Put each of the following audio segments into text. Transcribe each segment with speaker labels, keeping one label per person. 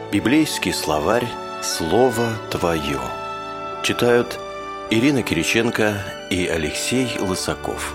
Speaker 1: Библейский словарь «Слово Твое». Читают Ирина Кириченко и Алексей Лысаков.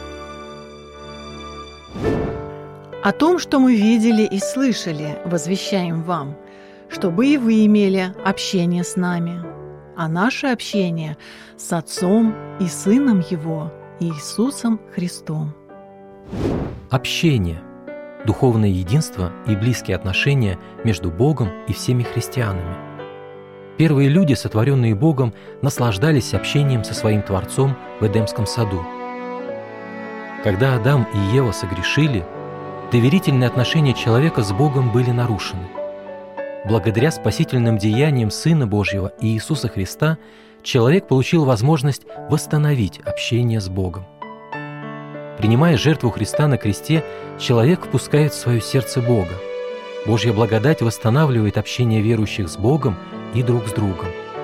Speaker 2: О том, что мы видели и слышали, возвещаем вам, чтобы и вы имели общение с нами. А наше общение с Отцом и Сыном Его, Иисусом Христом.
Speaker 3: Общение, духовное единство и близкие отношения между Богом и всеми христианами. Первые люди, сотворенные Богом, наслаждались общением со своим Творцом в Эдемском саду. Когда Адам и Ева согрешили, доверительные отношения человека с Богом были нарушены. Благодаря спасительным деяниям Сына Божьего и Иисуса Христа человек получил возможность восстановить общение с Богом. Принимая жертву Христа на кресте, человек впускает в свое сердце Бога. Божья благодать восстанавливает общение верующих с Богом и друг с другом.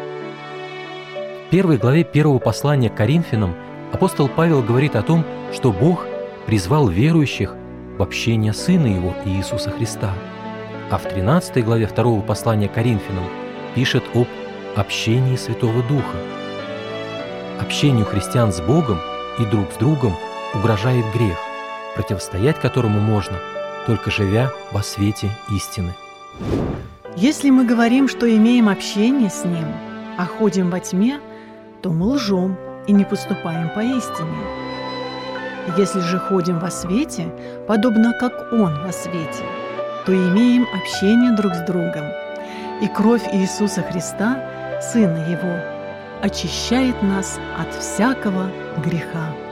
Speaker 3: В первой главе первого послания к Коринфянам апостол Павел говорит о том, что Бог призвал верующих в общение Сына Его Иисуса Христа. А в 13 главе второго послания к Коринфянам пишет об общении Святого Духа. Общению христиан с Богом и друг с другом угрожает грех, противостоять которому можно, только живя во свете истины.
Speaker 2: Если мы говорим, что имеем общение с Ним, а ходим во тьме, то мы лжем и не поступаем по истине. Если же ходим во свете, подобно как Он во свете, то имеем общение друг с другом, и кровь Иисуса Христа, Сына Его, очищает нас от всякого греха.